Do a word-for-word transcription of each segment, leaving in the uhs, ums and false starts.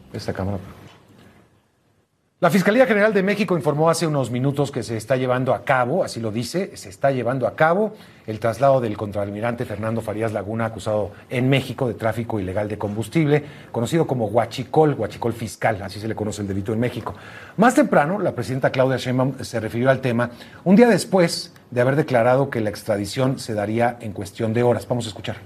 esta cámara. La Fiscalía General de México informó hace unos minutos que se está llevando a cabo, así lo dice, se está llevando a cabo el traslado del contraalmirante Fernando Farías Laguna, acusado en México de tráfico ilegal de combustible, conocido como huachicol, huachicol fiscal, así se le conoce el delito en México. Más temprano, la presidenta Claudia Sheinbaum se refirió al tema un día después de haber declarado que la extradición se daría en cuestión de horas. Vamos a escuchar.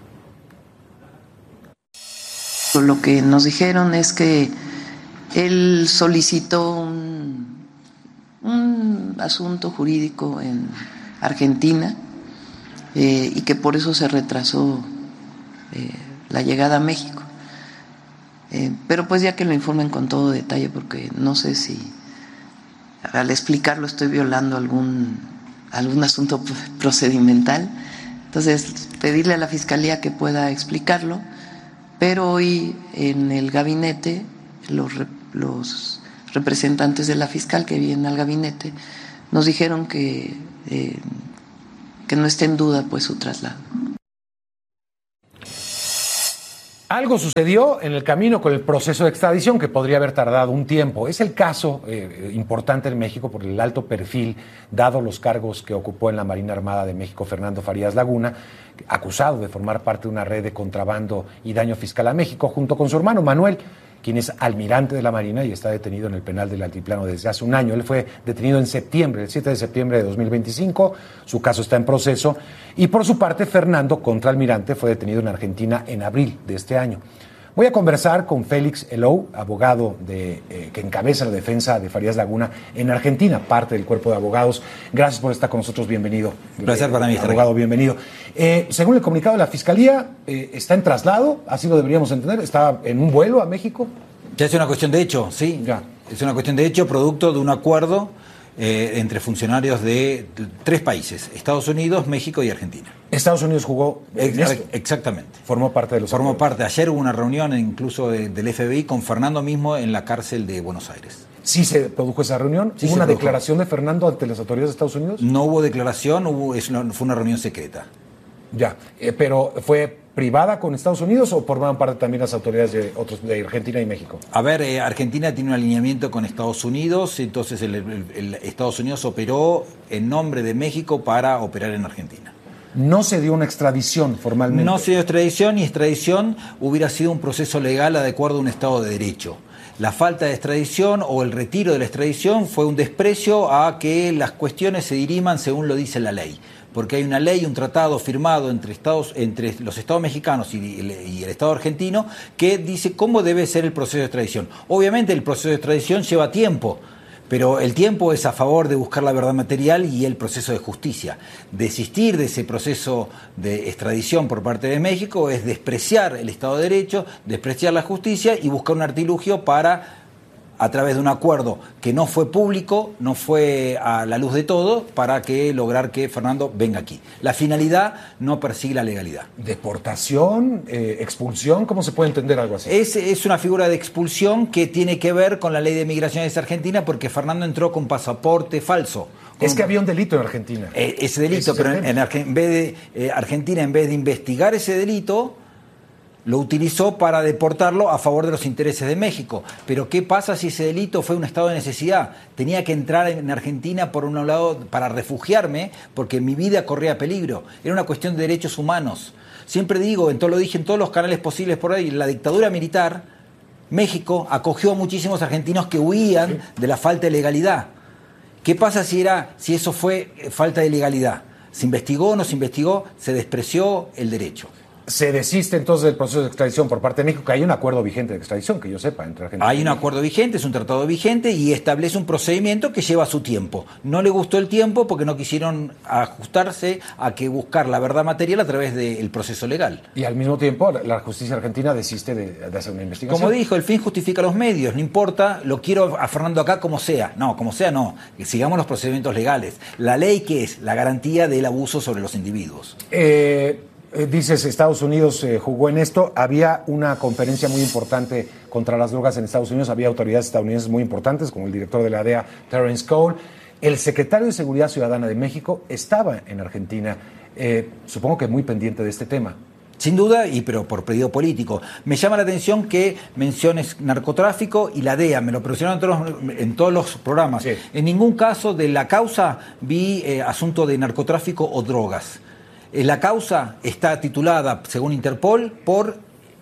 Lo que nos dijeron es que él solicitó un, un asunto jurídico en Argentina eh, y que por eso se retrasó eh, la llegada a México. Eh, pero pues ya que lo informen con todo detalle, porque no sé si al explicarlo estoy violando algún, algún asunto procedimental. Entonces, pedirle a la Fiscalía que pueda explicarlo, pero hoy en el gabinete los los representantes de la fiscal que vienen al gabinete nos dijeron que, eh, que no esté en duda pues su traslado. Algo sucedió en el camino con el proceso de extradición que podría haber tardado un tiempo. Es el caso eh, importante en México por el alto perfil, dado los cargos que ocupó en la Marina Armada de México Fernando Farías Laguna, acusado de formar parte de una red de contrabando y daño fiscal a México, junto con su hermano Manuel, quien es almirante de la Marina y está detenido en el penal del Altiplano desde hace un año. Él fue detenido en septiembre, el siete de septiembre de dos mil veinticinco, su caso está en proceso, y por su parte Fernando, contraalmirante, fue detenido en Argentina en abril de este año. Voy a conversar con Félix Elou, abogado de, eh, que encabeza la defensa de Farías Laguna en Argentina, parte del cuerpo de abogados. Gracias por estar con nosotros, bienvenido. Un placer para mí. Abogado, bienvenido. Eh, según el comunicado de la Fiscalía, eh, está en traslado, así lo deberíamos entender, está en un vuelo a México. Ya es una cuestión de hecho, sí. Ya. Es una cuestión de hecho, producto de un acuerdo eh, entre funcionarios de tres países, Estados Unidos, México y Argentina. Estados Unidos jugó en Ex- esto. Exactamente. Formó parte de los Formó acuerdos. parte. Ayer hubo una reunión incluso de, del F B I con Fernando mismo en la cárcel de Buenos Aires. Sí se produjo esa reunión. Sí ¿Hubo se una produjo. declaración de Fernando ante las autoridades de Estados Unidos? No hubo declaración, hubo, es una, fue una reunión secreta. Ya, eh, pero ¿fue privada con Estados Unidos o formaban parte también las autoridades de otros de Argentina y México? A ver, eh, Argentina tiene un alineamiento con Estados Unidos, entonces el, el, el Estados Unidos operó en nombre de México para operar en Argentina. No se dio una extradición formalmente. No se dio extradición y extradición hubiera sido un proceso legal adecuado a un Estado de Derecho. La falta de extradición o el retiro de la extradición fue un desprecio a que las cuestiones se diriman según lo dice la ley. Porque hay una ley, un tratado firmado entre Estados, entre los Estados mexicanos y, y el Estado argentino que dice cómo debe ser el proceso de extradición. Obviamente el proceso de extradición lleva tiempo, pero el tiempo es a favor de buscar la verdad material y el proceso de justicia. Desistir de ese proceso de extradición por parte de México es despreciar el Estado de Derecho, despreciar la justicia y buscar un artilugio para, a través de un acuerdo que no fue público, no fue a la luz de todo, para que lograr que Fernando venga aquí. La finalidad no persigue la legalidad. ¿Deportación? Eh, ¿Expulsión? ¿Cómo se puede entender algo así? Es, es una figura de expulsión que tiene que ver con la ley de migraciones argentina porque Fernando entró con pasaporte falso. Con es que había un delito en Argentina. Eh, ese delito, Ese pero en, en en, en vez de eh, Argentina, en vez de investigar ese delito, lo utilizó para deportarlo a favor de los intereses de México. Pero ¿qué pasa si ese delito fue un estado de necesidad? Tenía que entrar en Argentina por un lado para refugiarme porque mi vida corría peligro. Era una cuestión de derechos humanos. Siempre digo, en todo, lo dije en todos los canales posibles por ahí, la dictadura militar, México acogió a muchísimos argentinos que huían de la falta de legalidad. ¿Qué pasa si, era, si eso fue falta de legalidad? ¿Se investigó o no se investigó? Se despreció el derecho. Se desiste entonces del proceso de extradición por parte de México, que hay un acuerdo vigente de extradición, que yo sepa, entre Argentina Hay y un México. acuerdo vigente, es un tratado vigente y establece un procedimiento que lleva su tiempo. No le gustó el tiempo porque no quisieron ajustarse a que buscar la verdad material a través del proceso legal. Y al mismo tiempo la justicia argentina desiste de, de hacer una investigación. Como dijo, el fin justifica los medios, no importa, lo quiero a Fernando acá como sea. No, como sea no, que sigamos los procedimientos legales. La ley, ¿qué es? La garantía del abuso sobre los individuos. Eh... Eh, dices, Estados Unidos eh, jugó en esto. Había una conferencia muy importante contra las drogas en Estados Unidos. Había autoridades estadounidenses muy importantes, como el director de la D E A, Terence Cole. El secretario de Seguridad Ciudadana de México estaba en Argentina. Eh, supongo que muy pendiente de este tema. Sin duda, y pero por pedido político. Me llama la atención que menciones narcotráfico y la D E A, me lo presionaron en todos los, en todos los programas. Sí. En ningún caso de la causa vi eh, asunto de narcotráfico o drogas. Eh, la causa está titulada, según Interpol, por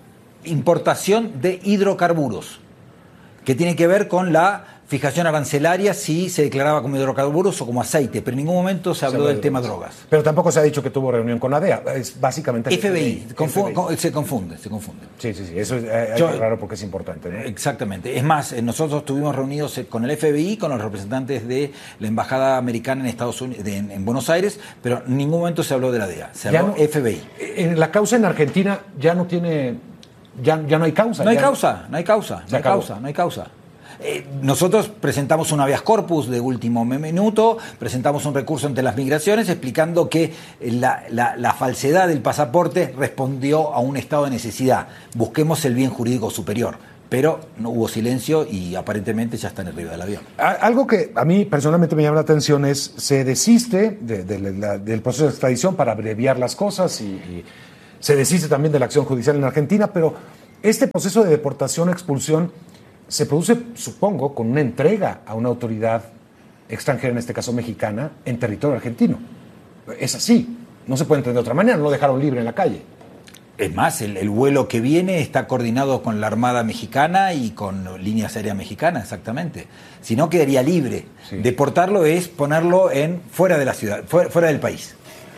importación de hidrocarburos, que tiene que ver con la fijación arancelaria si se declaraba como hidrocarburos o como aceite, pero en ningún momento se habló se del de tema drogas. Pero tampoco se ha dicho que tuvo reunión con la D E A, es básicamente... F B I, F B I. Confu- F B I. Se confunde, se confunde. Sí, sí, sí, eso es eh, Yo, raro porque es importante, ¿no? Exactamente. Es más, nosotros estuvimos reunidos con el F B I, con los representantes de la Embajada Americana en Estados Unidos, de, en, en Buenos Aires, pero en ningún momento se habló de la D E A, se habló no, F B I. En la causa en Argentina ya no tiene... Ya, ya no hay causa. No hay ya causa, no hay causa, no hay causa, no hay causa. Eh, nosotros presentamos un habeas corpus de último minuto, presentamos un recurso ante las migraciones explicando que la, la, la falsedad del pasaporte respondió a un estado de necesidad. Busquemos el bien jurídico superior. Pero no hubo silencio y aparentemente ya están arriba del avión. Algo que a mí personalmente me llama la atención es se desiste de, de, de la, del proceso de extradición para abreviar las cosas y, y se desiste también de la acción judicial en Argentina, pero este proceso de deportación o expulsión se produce, supongo, con una entrega a una autoridad extranjera, en este caso mexicana, en territorio argentino. Es así, no se puede entender de otra manera, no lo dejaron libre en la calle. Es más, el, el vuelo que viene está coordinado con la Armada Mexicana y con líneas aéreas mexicanas, exactamente. Si no, quedaría libre. Sí. Deportarlo es ponerlo en fuera de la ciudad, fuera, fuera del país.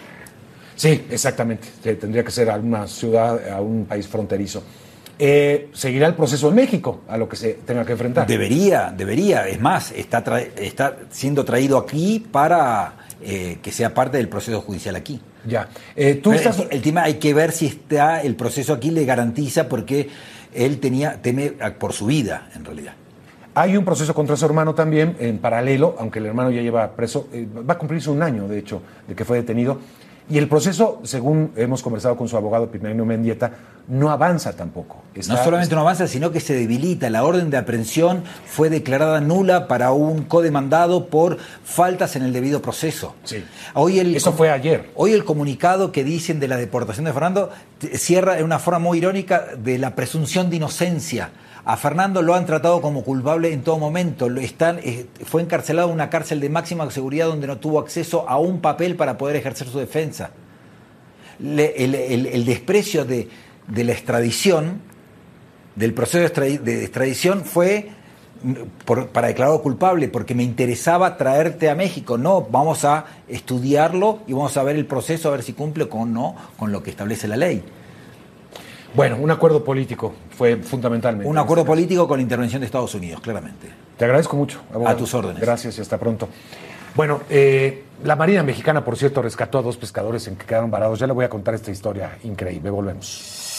Sí, exactamente. Tendría que ser a una ciudad, a un país fronterizo. Eh, ¿Seguirá el proceso en México a lo que se tenga que enfrentar? Debería, debería. Es más, está, tra- está siendo traído aquí para eh, que sea parte del proceso judicial aquí. Ya. Eh, ¿tú estás... el, el tema hay que ver si está el proceso aquí le garantiza, porque él tenía teme por su vida, en realidad. Hay un proceso contra su hermano también, en paralelo, aunque el hermano ya lleva preso, eh, va a cumplirse un año, de hecho, de que fue detenido. Y el proceso, según hemos conversado con su abogado Epigmenio Mendieta, no avanza tampoco. Está, no solamente no avanza, sino que se debilita. La orden de aprehensión fue declarada nula para un codemandado por faltas en el debido proceso. Sí. Hoy el, Eso fue ayer. Hoy el comunicado que dicen de la deportación de Fernando cierra en una forma muy irónica de la presunción de inocencia. A Fernando lo han tratado como culpable en todo momento. Están, eh, fue encarcelado en una cárcel de máxima seguridad donde no tuvo acceso a un papel para poder ejercer su defensa. Le, el, el, el desprecio de, de la extradición, del proceso de, extradi, de extradición fue por, para declararlo culpable, porque me interesaba traerte a México. No, vamos a estudiarlo y vamos a ver el proceso, a ver si cumple con, no, con lo que establece la ley. Bueno, un acuerdo político fue fundamentalmente. Un acuerdo político con la intervención de Estados Unidos, claramente. Te agradezco mucho, abogado. A tus órdenes. Gracias y hasta pronto. Bueno, eh, la Marina Mexicana, por cierto, rescató a dos pescadores en que quedaron varados. Ya le voy a contar esta historia increíble. Volvemos.